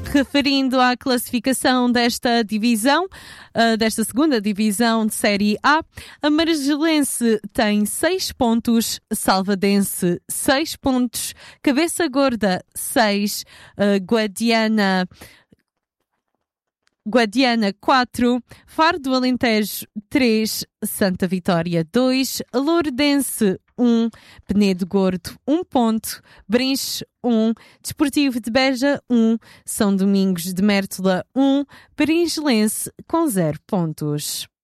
Referindo à classificação desta divisão, desta segunda divisão de Série A, a Margelense tem 6 pontos, Salvadense 6 pontos, Cabeça Gorda 6, Guadiana 4, Faro do Alentejo 3, Santa Vitória 2, Lourdense 1, Penedo Gordo 1 ponto, Brinche 1, Desportivo de Beja 1, São Domingos de Mértola 1, Peringelense com 0 pontos.